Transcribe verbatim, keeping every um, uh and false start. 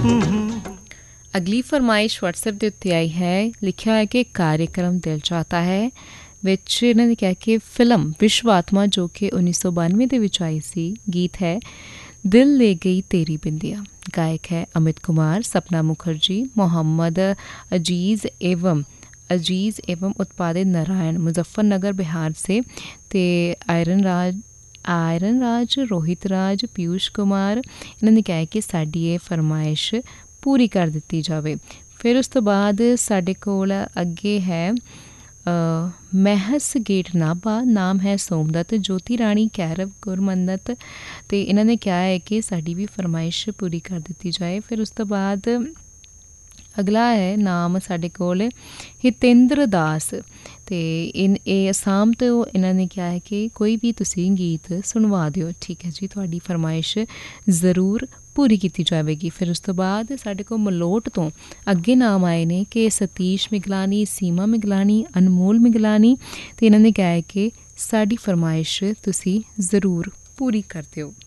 अगली फरमाइश व्हाट्सएप के उत्ते आई है, लिखा है कि कार्यक्रम दिल चाहता है विच इन्होंने कहा कि फिल्म विश्व आत्मा जो कि उन्नीस सौ बानवे के विच आई सी, गीत है दिल ले गई तेरी बिंदिया, गायक है अमित कुमार, सपना मुखर्जी, मोहम्मद अजीज़ एवं अजीज़ एवं उत्पादित नारायण, मुजफ्फरनगर बिहार से। ते आयरन राज आयरन राज रोहित राज पीयूष कुमार इन्होंने कहा है कि साड़ी ये फरमाइश पूरी कर दी जाए। फिर उस तो बाद साढ़े कोल अगे है महस गेट नाभा, नाम है सोमदत्त, ज्योति रानी कैरव गुरमन्नत, तो इन्होंने कहा है कि साड़ी भी फरमाइश पूरी कर दी जाए। फिर उस तो बाद अगला है नाम साढ़े कोल हितेंद्र दास, तो इन ए असाम तो इन्होंने कहा है कि कोई भी तुसी गीत सुनवा दिओ। ठीक है जी, तुहाडी फरमाइश ज़रूर पूरी की जाएगी। फिर उस तो बाद साढ़े को मलोट तो अगे नाम आए ने कि सतीश मिगलानी, सीमा मिगलानी, अनमोल मिगलानी, तो इन्होंने कहा है कि साड़ी फरमाइश तुसी ज़रूर पूरी कर दिओ।